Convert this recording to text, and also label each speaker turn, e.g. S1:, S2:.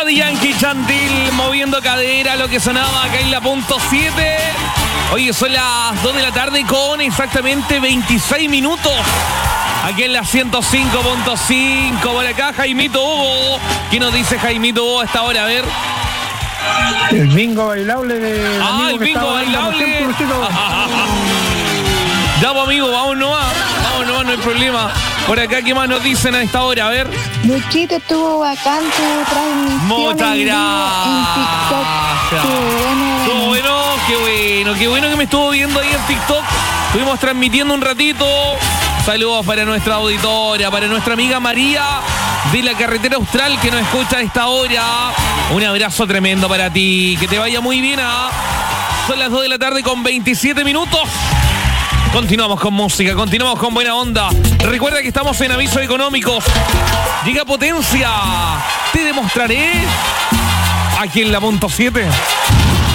S1: Daddy Yankee Chantil moviendo cadera, lo que sonaba acá en la punto 7. Oye, son las 2 de la tarde con exactamente 26 minutos. Aquí en la 105.5. Por acá Jaimito Hugo. ¿Qué nos dice Jaimito Hugo a esta hora? A ver.
S2: El bingo bailable de...
S1: El bingo bailable. Ya, pues, amigo, vamos nomás, no hay problema. Por acá, ¿qué más nos dicen a esta hora? A ver.
S3: Luchito, estuvo bacán tu transmisión.
S1: Muchas gracias. Qué bueno que me estuvo viendo ahí en TikTok. Estuvimos transmitiendo un ratito. Saludos para nuestra auditoria, para nuestra amiga María de la Carretera Austral que nos escucha a esta hora. Un abrazo tremendo para ti. Que te vaya muy bien. Son las 2 de la tarde con 27 minutos. Continuamos con música, continuamos con buena onda. Recuerda que estamos en avisos económicos. Llega Potencia. Te demostraré aquí en la punto 7.